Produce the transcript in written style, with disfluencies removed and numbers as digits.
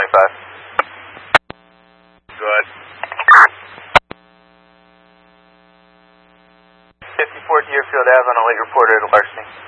Good. 54 Deerfield Ave on a late reported larceny.